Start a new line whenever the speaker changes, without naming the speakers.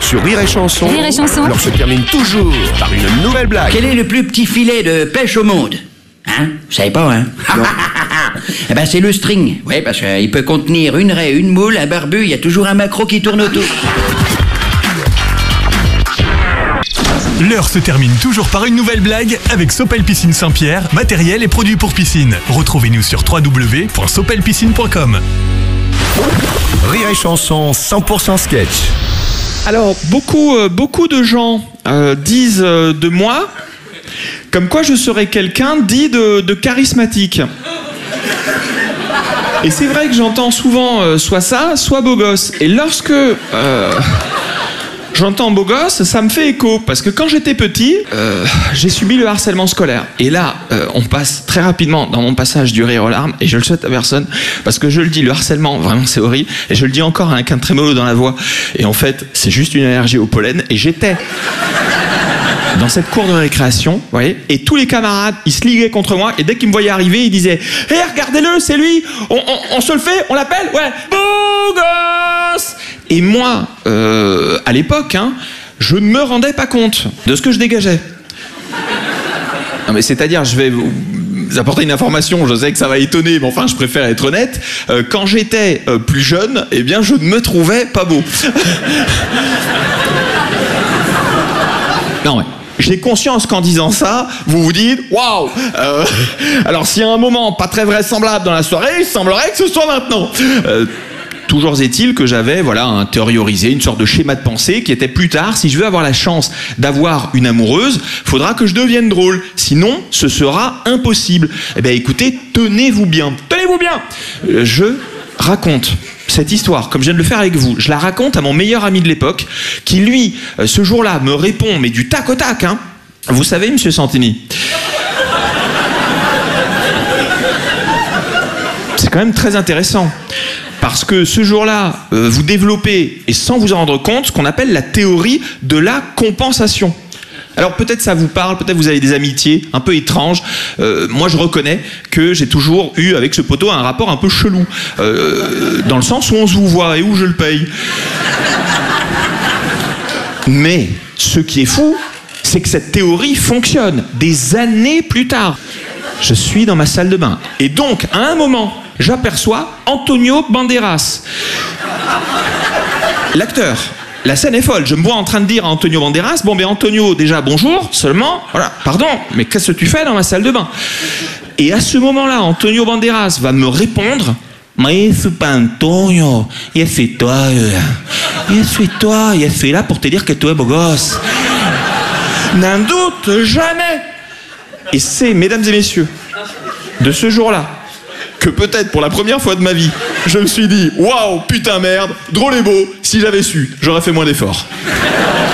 Sur Rire et Chanson,
Rire et Chanson.
l'on se termine toujours par une nouvelle blague.
Quel est le plus petit filet de pêche au monde? Hein? Vous savez pas, hein? Eh ben, c'est le string. Oui, parce qu'il peut contenir une raie, une moule, un barbu, il y a toujours un maquereau qui tourne autour.
L'heure se termine toujours par une nouvelle blague avec Sopel Piscine Saint-Pierre, matériel et produits pour piscine. Retrouvez-nous sur www.sopelpiscine.com.
Rire et Chanson 100% sketch.
Alors, beaucoup de gens disent de moi comme quoi je serais quelqu'un dit de charismatique. Et c'est vrai que j'entends souvent soit ça, soit beau gosse. Et lorsque j'entends beau gosse, ça me fait écho. Parce que quand j'étais petit, j'ai subi le harcèlement scolaire. Et là, on passe très rapidement dans mon passage du rire aux larmes. Et je le souhaite à personne. Parce que je le dis, le harcèlement, vraiment, c'est horrible. Et je le dis encore avec un trémolo dans la voix. Et en fait, c'est juste une allergie au pollen. Et j'étais dans cette cour de récréation, vous voyez, et tous les camarades, ils se liguaient contre moi. Et dès qu'ils me voyaient arriver, ils disaient « Hé, regardez-le, c'est lui, on se le fait, on l'appelle, ouais, beau gosse !» Et moi, à l'époque, je ne me rendais pas compte de ce que je dégageais. Non mais c'est-à-dire, je vais vous apporter une information, je sais que ça va étonner, mais enfin, je préfère être honnête. Quand j'étais plus jeune, eh bien, je ne me trouvais pas beau. Non, ouais. J'ai conscience qu'en disant ça, vous vous dites « Waouh !» Alors, s'il y a un moment pas très vraisemblable dans la soirée, il semblerait que ce soit maintenant. Toujours est-il que j'avais intériorisé une sorte de schéma de pensée qui était plus tard, si je veux avoir la chance d'avoir une amoureuse, faudra que je devienne drôle. Sinon, ce sera impossible. Eh bien, écoutez, tenez-vous bien. Tenez-vous bien. Je raconte cette histoire, comme je viens de le faire avec vous. Je la raconte à mon meilleur ami de l'époque, qui lui, ce jour-là, me répond, mais du tac au tac, Vous savez, monsieur Santini, c'est quand même très intéressant. Parce que ce jour-là, vous développez, et sans vous en rendre compte, ce qu'on appelle la théorie de la compensation. Alors peut-être ça vous parle, peut-être vous avez des amitiés un peu étranges. Moi je reconnais que j'ai toujours eu avec ce poteau un rapport un peu chelou. Dans le sens où on se vous voit et où je le paye. Mais ce qui est fou, c'est que cette théorie fonctionne des années plus tard. Je suis dans ma salle de bain. Et donc, à un moment, j'aperçois Antonio Banderas. L'acteur. La scène est folle. Je me vois en train de dire à Antonio Banderas, bon ben Antonio, déjà bonjour, seulement, voilà, pardon, mais qu'est-ce que tu fais dans ma salle de bain? Et à ce moment-là, Antonio Banderas va me répondre, mais c'est pas Antonio, je suis toi, je suis là pour te dire que tu es beau gosse. N'en doute jamais. Et c'est, mesdames et messieurs, de ce jour-là, que peut-être pour la première fois de ma vie, je me suis dit, waouh, putain merde, drôle et beau, si j'avais su, j'aurais fait moins d'efforts.